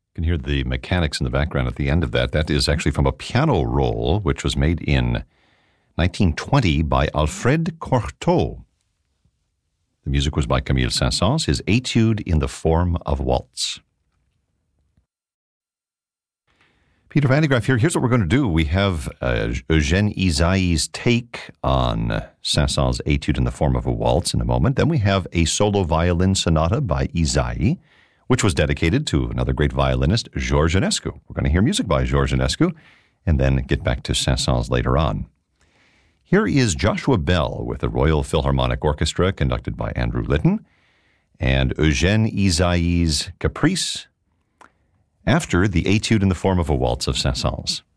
You can hear the mechanics in the background at the end of that. That is actually from a piano roll, which was made in 1920 by Alfred Cortot. The music was by Camille Saint-Saëns, his Etude in the Form of Waltz. Peter Van de Graaff here. Here's what we're going to do. We have Eugène Ysaÿe's take on Saint-Saëns' Etude in the Form of a Waltz in a moment. Then we have a solo violin sonata by Ysaÿe, which was dedicated to another great violinist, Georges Enescu. We're going to hear music by Georges Enescu and then get back to Saint-Saëns later on. Here is Joshua Bell with the Royal Philharmonic Orchestra conducted by Andrew Litton and Eugène Ysaÿe's Caprice after the Etude in the Form of a Waltz of Saint-Saëns.